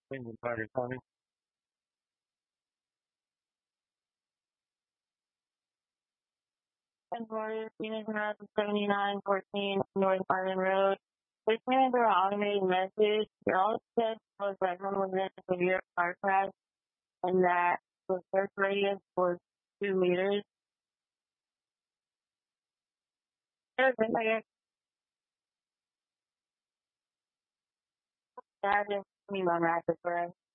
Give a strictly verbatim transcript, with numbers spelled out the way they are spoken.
Thank you, Carter County. And Warrior Phoenix House seventy-nine fourteen North Island Road. This man for an automated message. Your all said was that someone was in a severe car crash and that the search radius was two meters. There's been like a that just me on rapid for us.